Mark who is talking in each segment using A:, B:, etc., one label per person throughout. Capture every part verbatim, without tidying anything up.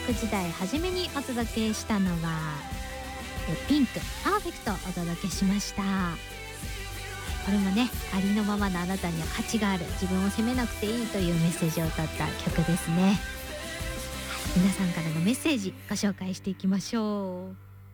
A: くじ台初めにお届けしたのはピンクパーフェクトをお届けしました。これもね、ありのままのあなたには価値がある、自分を責めなくていいというメッセージを歌った曲ですね。はい、皆さんからのメッセージご紹介していきましょう。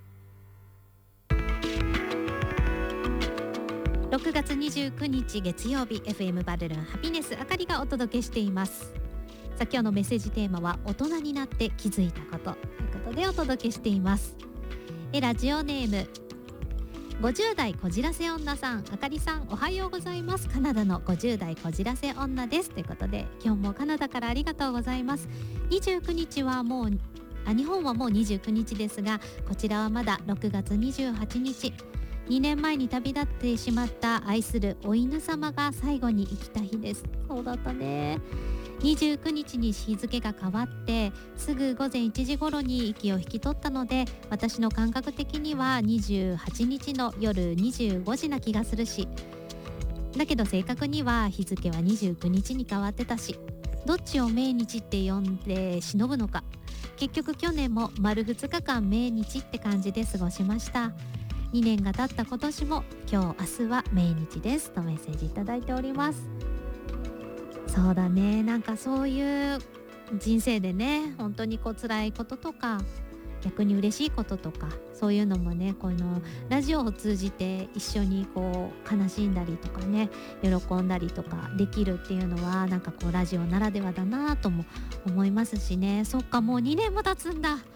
A: ろくがつにじゅうくにち月曜日、 エフエム バルルンハピネスあかりがお届けしています。さあ、今日のメッセージテーマは大人になって気づいたことということでお届けしています。えラジオネームごじゅう代こじらせ女さん、あかりさんおはようございます。カナダのごじゅう代こじらせ女ですということで、今日もカナダからありがとうございます。にじゅうくにちはもうあ日本はもうにじゅうくにちですが、こちらはまだろくがつにじゅうはちにち、にねんまえに旅立ってしまった愛するお犬様が最後に生きた日です。そうだったね。にじゅうくにちに日付が変わってすぐ午前いちじ頃に息を引き取ったので、私の感覚的にはにじゅうはちにちの夜にじゅうごじな気がするし、だけど正確には日付はにじゅうくにちに変わってたし、どっちを命日って呼んで忍ぶのか、結局去年も丸ふつかかん命日って感じで過ごしました。にねんが経った今年も今日明日は命日ですとメッセージいただいております。そうだね、なんかそういう人生でね、本当にこう辛いこととか逆に嬉しいこととか、そういうのもね、このラジオを通じて一緒にこう悲しんだりとかね、喜んだりとかできるっていうのは、なんかこうラジオならではだなとも思いますしね。そっか、もうにねんも経つんだ。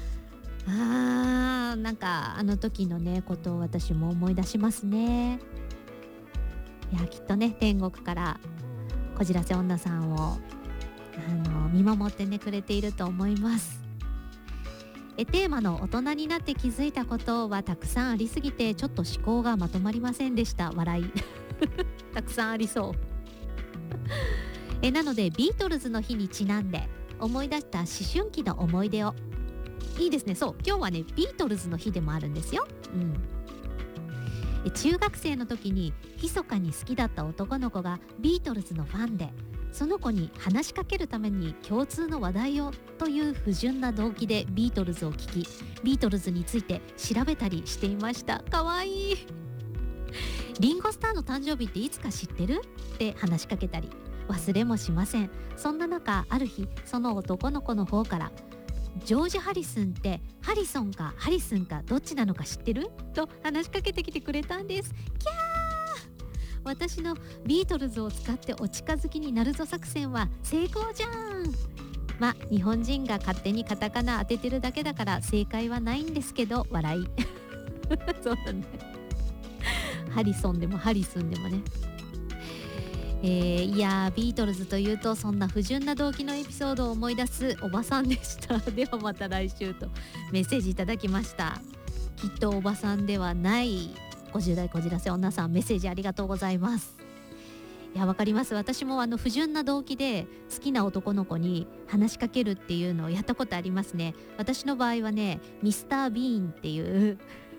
A: あー、なんかあの時のねことを私も思い出しますね。いや、きっとね天国からこじらせ女さんをあの見守ってねくれていると思います。えテーマの大人になって気づいたことはたくさんありすぎて、ちょっと思考がまとまりませんでした。笑いたくさんありそうえなのでビートルズの日にちなんで思い出した思春期の思い出を。いいですね。そう、今日はねビートルズの日でもあるんですよ。うんえ中学生の時に密かに好きだった男の子がビートルズのファンで、その子に話しかけるために共通の話題をという不純な動機でビートルズを聞き、ビートルズについて調べたりしていました。かわいい。リンゴスターの誕生日っていつか知ってるって話しかけたり、忘れもしません。そんな中、ある日その男の子の方から、ジョージ・ハリスンってハリソンかハリスンかどっちなのか知ってると話しかけてきてくれたんです。キャー、私のビートルズを使ってお近づきになるぞ作戦は成功じゃん。まあ日本人が勝手にカタカナ当ててるだけだから正解はないんですけど、笑いそうだね、ハリソンでもハリスンでもね。えー、いやー、ビートルズというとそんな不純な動機のエピソードを思い出すおばさんでしたではまた来週とメッセージいただきました。きっとおばさんではないごじゅう代こじらせ女さん、メッセージありがとうございます。いや、わかります。私もあの不純な動機で好きな男の子に話しかけるっていうのをやったことありますね。私の場合はね、ミスタービーンっていう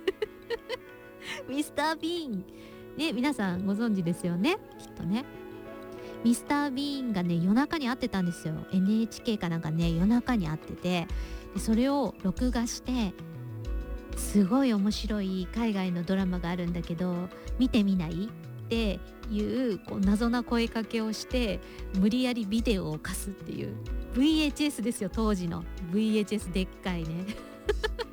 A: ミスタービーンね、皆さんご存知ですよね、きっとね。ミスタービーンがね夜中に会ってたんですよ。 エヌエイチケー かなんかね夜中に会ってて、でそれを録画して、すごい面白い海外のドラマがあるんだけど見てみないっていう、こう謎な声かけをして無理やりビデオを貸すっていう ブイエイチエス ですよ。当時の ブイエイチエス でっかいね